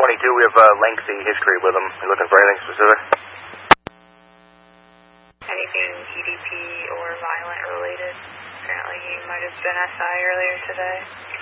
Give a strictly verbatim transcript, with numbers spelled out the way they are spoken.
twenty-two, we have a lengthy history with him. You looking for anything specific? Anything E D P or violent related? Apparently he might have been S I earlier today.